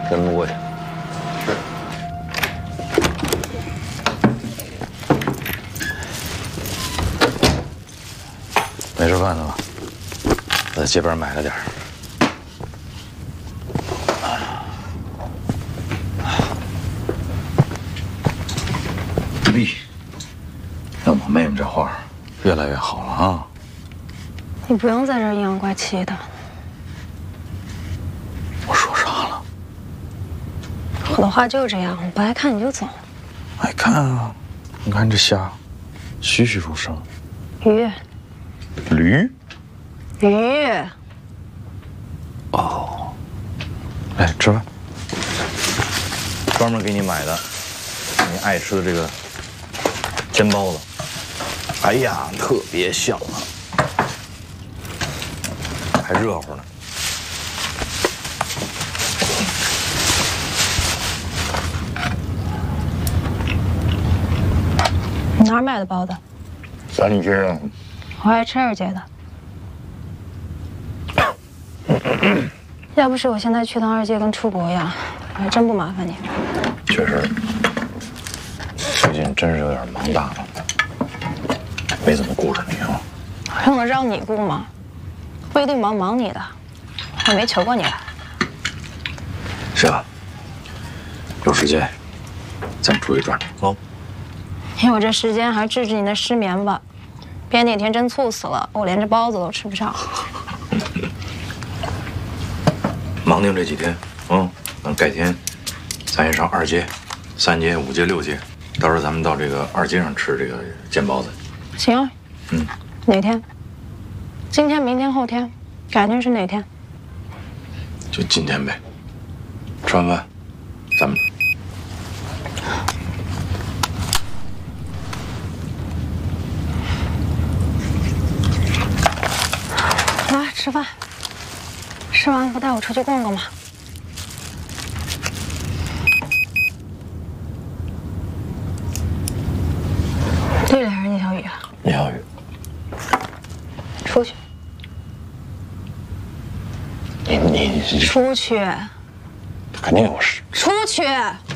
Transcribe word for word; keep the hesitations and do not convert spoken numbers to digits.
跟路过去。没吃饭呢吧？我在街边买了点儿。咦，要我妹妹这话，越来越好了啊！ 你不用在这儿阴阳怪气的。 我说啥了？ 我的话就是这样，不爱看你就走。 爱看啊！你看这虾，栩栩如生。 鱼。 驴。 鱼。 哦。来吃饭。专门给你买的，你爱吃的这个煎包子。哎呀，特别香啊！还热乎呢。 你哪儿买的包子？ 三街啊。 我爱吃二街的。要不是我现在去趟二街跟出国一样，我还真不麻烦你。 确实，最近真是有点忙大了，没怎么顾着你啊。 用得着你顾吗？不一定忙忙你的，我没求过你来。 是吧？有时间，咱们出去转转走。 有这时间还治治你的失眠吧，别哪天真猝死了，我连这包子都吃不上。 忙定这几天，嗯，那改天咱也上二街、三街、五街、六街，到时候咱们到这个二街上吃这个煎包子。 行啊。 嗯。 哪天？今天、明天、后天，改天是哪天？ 就今天呗。吃完饭，咱们。 来吃饭。吃完不带我出去逛逛吗？对了还是聂小雨啊？ 聂小雨。 出去。 你你你出去。 肯定有事。 出去。